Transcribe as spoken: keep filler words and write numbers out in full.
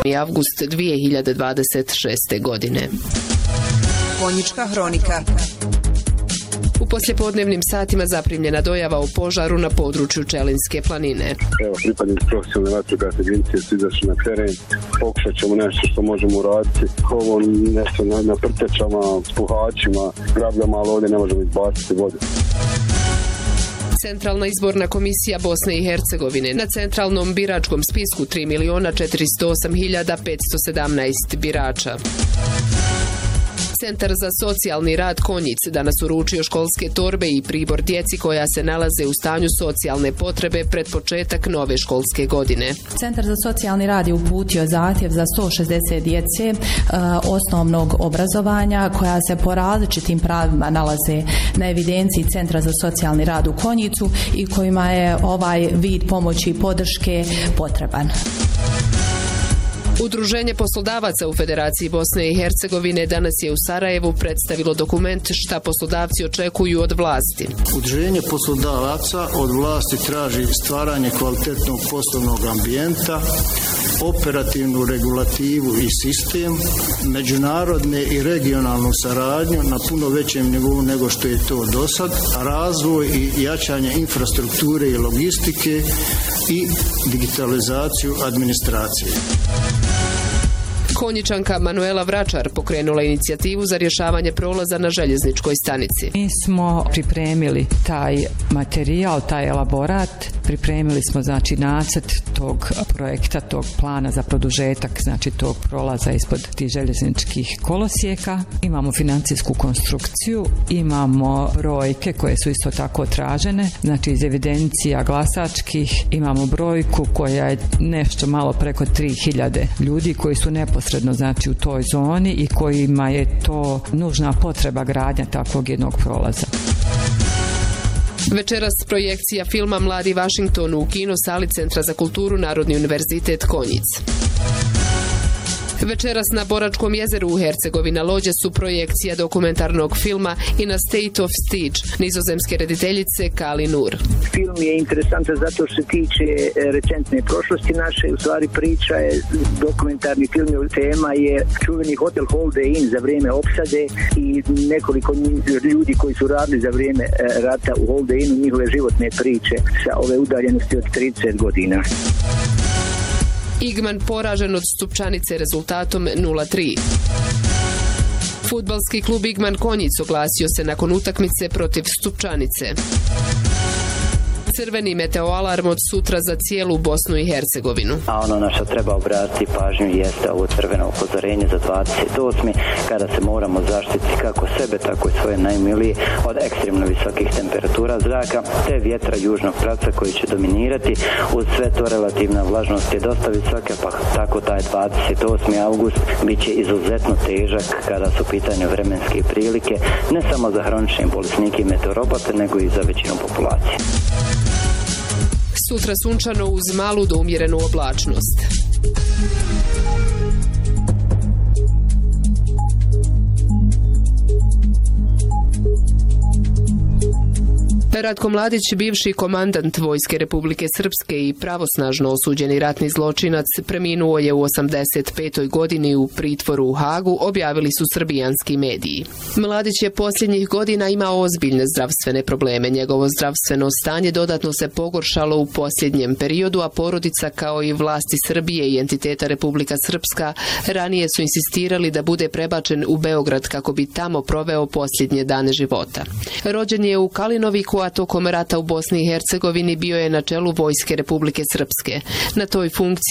avgust dvije hiljade dvadeset šeste. godine. Konjička hronika. U poslijepodnevnim satima zaprimljena dojava o požaru na području Čelinske planine. Evo, pripadnici profesionalne vatrogasne agencije su izašli na teren. Pokušat ćemo nešto što možemo uraditi. Ovo nešto na, na prtečama, spuhačima, grabljama, ali ovdje ne možemo izbaciti vodu. Centralna izborna komisija Bosne i Hercegovine na centralnom biračkom spisku tri miliona četiristo osam hiljada petsto sedamnaest birača. Centar za socijalni rad Konjic danas uručio školske torbe i pribor djeci koja se nalaze u stanju socijalne potrebe pred početak nove školske godine. Centar za socijalni rad je uputio zahtjev za sto šezdeset djece e, osnovnog obrazovanja koja se po različitim pravima nalaze na evidenciji Centra za socijalni rad u Konjicu i kojima je ovaj vid pomoći i podrške potreban. Udruženje poslodavaca u Federaciji Bosne i Hercegovine danas je u Sarajevu predstavilo dokument šta poslodavci očekuju od vlasti. Udruženje poslodavaca od vlasti traži stvaranje kvalitetnog poslovnog ambijenta, operativnu regulativu i sistem, međunarodne i regionalnu saradnju na puno većem nivou nego što je to do sad, razvoj i jačanje infrastrukture i logistike i digitalizaciju administracije. Konjičanka Manuela Vračar pokrenula inicijativu za rješavanje prolaza na željezničkoj stanici. Mi smo pripremili taj materijal, taj elaborat, pripremili smo znači nacrt tog projekta, tog plana za produžetak, znači tog prolaza ispod tih željezničkih kolosijeka. Imamo financijsku konstrukciju, imamo brojke koje su isto tako tražene, znači iz evidencija glasačkih imamo brojku koja je nešto malo preko tri hiljade ljudi koji su neposredno znači u toj zoni i kojima je to nužna potreba gradnja takvog jednog prolaza. Večeras projekcija filma Mladi Vašington u kino sali Centra za kulturu Narodni univerzitet Konjic. Večeras na Boračkom jezeru u Hercegovina Lođe su projekcija dokumentarnog filma In a State of Siege nizozemske rediteljice Kali Nur. Film je interesantan zato što se tiče recentne prošlosti naše, u stvari priča je, dokumentarni film je, tema je čuveni hotel Holiday Inn za vrijeme opsade i nekoliko ljudi koji su radili za vrijeme rata u Holiday Innu, njihove životne priče sa ove udaljenosti od trideset godina. Igman poražen od Stupčanice rezultatom nula tri. Fudbalski klub Igman Konjic oglasio se nakon utakmice protiv Stupčanice. Crveni meteoalarm od sutra za cijelu Bosnu i Hercegovinu. A ono na što treba obratiti pažnju jeste ovo crveno upozorenje za dvadeset osmi kada se moramo zaštititi kako sebe, tako i svoje najmilije od ekstremno visokih temperatura zraka te vjetra južnog pravca koji će dominirati. Uz sve to relativna vlažnost je dosta visoka, pa tako taj dvadeset osmi avgust bit će izuzetno težak kada su u pitanju vremenske prilike, ne samo za hronične bolesnike i meteorobote, nego i za većinu populacije. Sutra sunčano uz malu do umjerenu oblačnost. Ratko Mladić, bivši komandant Vojske Republike Srpske i pravosnažno osuđeni ratni zločinac, preminuo je u osamdeset petoj godini u pritvoru u Hagu, objavili su srbijanski mediji. Mladić je posljednjih godina imao ozbiljne zdravstvene probleme. Njegovo zdravstveno stanje dodatno se pogoršalo u posljednjem periodu, a porodica kao i vlasti Srbije i entiteta Republika Srpska ranije su insistirali da bude prebačen u Beograd kako bi tamo proveo posljednje dane života. Rođen je u Kalinoviku, a tokom rata u Bosni i Hercegovini bio je na čelu Vojske Republike Srpske. Na toj funkciji